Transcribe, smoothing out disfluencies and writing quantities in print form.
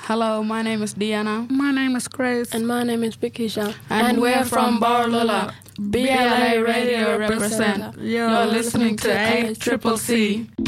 Hello, my name is Diana. My name is Grace. And my name is Bikisha. And we're from Barlola. BLA Radio represent. You're listening to ACCC.